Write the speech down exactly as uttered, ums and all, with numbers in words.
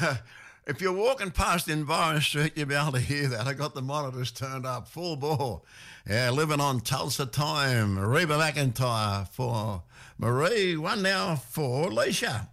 if you're walking past Environ Street, you'll be able to hear that. I got the monitors turned up, full bore. Yeah, living on Tulsa time. Reba McIntyre for Marie, one now for Leisha.